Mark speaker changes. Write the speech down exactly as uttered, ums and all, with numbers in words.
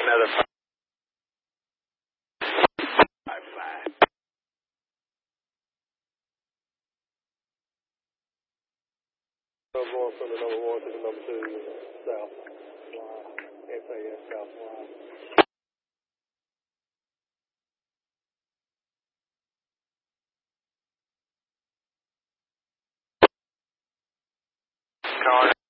Speaker 1: another five.
Speaker 2: Going from the number one to the number two south. S A S south line.
Speaker 1: Calling